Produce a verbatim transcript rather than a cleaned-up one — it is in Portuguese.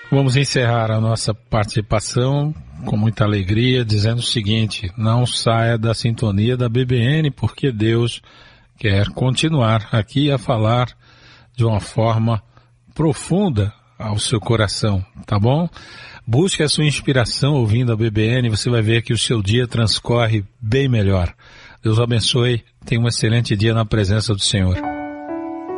Vamos encerrar a nossa participação com muita alegria, dizendo o seguinte: não saia da sintonia da B B N, porque Deus quer continuar aqui a falar de uma forma profunda ao seu coração, tá bom? Busque a sua inspiração ouvindo a B B N, você vai ver que o seu dia transcorre bem melhor. Deus o abençoe, tenha um excelente dia na presença do Senhor.